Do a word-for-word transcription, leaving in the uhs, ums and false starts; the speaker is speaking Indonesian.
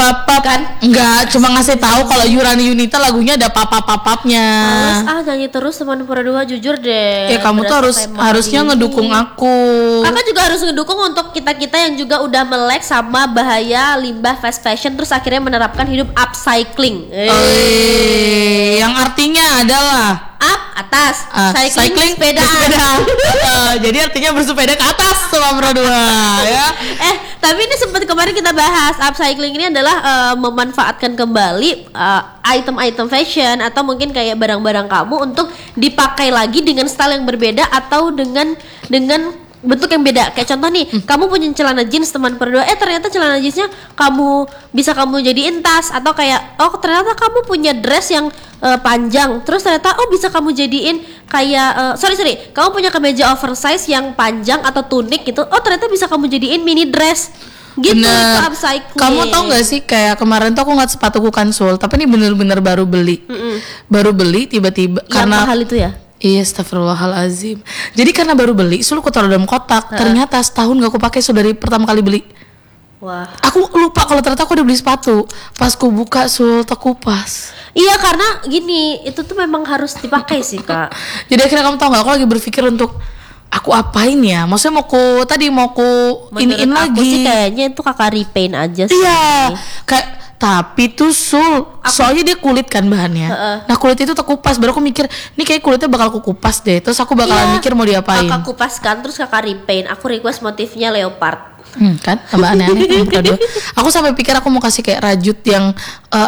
pap kan? Enggak, cuma ngasih tahu kalau Yurani Yunita lagunya ada pap-pap-papnya. Males ah nyanyi terus teman berdua, jujur deh. Ya kamu tuh harus harusnya ini. ngedukung aku. Kakak juga harus ngedukung untuk kita-kita yang juga udah melek sama bahaya limbah fast fashion terus akhirnya menerapkan hidup upcycling. Eh, yang artinya adalah up atas, uh, cycling, cycling sepeda. uh, jadi artinya bersepeda ke atas sama berdua ya. Eh, tapi ini sempat kemarin kita bahas upcycling ini adalah uh, memanfaatkan kembali uh, item-item fashion atau mungkin kayak barang-barang kamu untuk dipakai lagi dengan style yang berbeda atau dengan dengan bentuk yang beda. Kayak contoh nih, hmm. kamu punya celana jeans teman berdua, eh ternyata celana jeansnya kamu bisa kamu jadiin tas, atau kayak oh ternyata kamu punya dress yang uh, panjang, terus ternyata oh bisa kamu jadiin kayak uh, sorry sorry, kamu punya kemeja oversize yang panjang atau tunik gitu, oh ternyata bisa kamu jadiin mini dress. Gitu. Itu upcycling. Kamu tau gak sih kayak kemarin tuh aku ngeliat sepatuku Kansul, tapi ini bener-bener baru beli, Mm-mm. baru beli tiba-tiba yang karena mahal itu ya. Iya, astagfirullahalazim. Jadi karena baru beli, suruh aku taruh dalam kotak. Uh. Ternyata setahun gak aku pakai, sudah dari pertama kali beli. Wah. Aku lupa kalau ternyata aku udah beli sepatu. Pas ku buka, sul terkupas. Iya, karena gini, itu tuh memang harus dipakai sih kak. Jadi akhirnya kamu tau gak, aku lagi berpikir untuk aku apain ya? Maksudnya mau ku tadi mau ku iniin lagi. Aku sih kayaknya itu kakak repaint aja sih. Iya, kayak tapi tuh sul, aku, soalnya dia kulit kan bahannya. Uh-uh. Nah kulit itu terkupas, baru aku mikir, ini kayak kulitnya bakal aku kupas deh. Terus aku bakalan iya, mikir mau diapain. Kakak kupaskan, terus kakak repaint. Aku request motifnya leopard. Hmm, kan tambah aneh-aneh. Aku sampai pikir aku mau kasih kayak rajut yang uh,